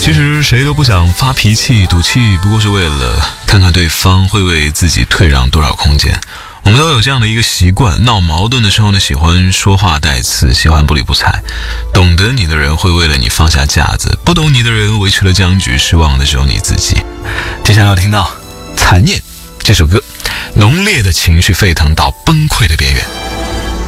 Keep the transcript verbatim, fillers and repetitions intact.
其实谁都不想发脾气赌气，不过是为了看看对方会为自己退让多少空间。我们都有这样的一个习惯，闹矛盾的时候呢，喜欢说话带刺，喜欢不理不睬。懂得你的人会为了你放下架子，不懂你的人维持了僵局，失望的只有你自己。接下来要听到《残念》这首歌，浓烈的情绪沸腾到崩溃的边缘。